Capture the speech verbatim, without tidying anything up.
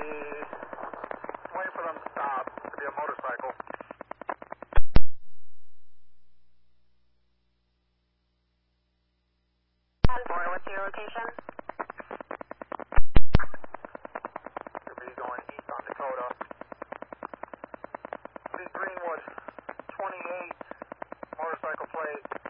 be waiting for them to stop. It'll be a motorcycle. ten four, what's your location? Should be going east on Dakota. Be Greenwood, twenty-eight, motorcycle plate.